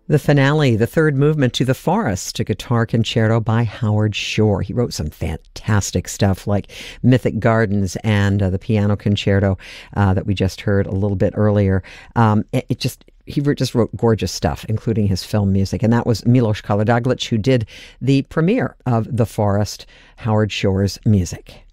The finale, the third movement to The Forest, a guitar concerto by Howard Shore. He wrote some fantastic stuff like Mythic Gardens and the piano concerto that we just heard a little bit earlier. He just wrote gorgeous stuff, including his film music. And that was Milos Karadzic, who did the premiere of The Forest, Howard Shore's music.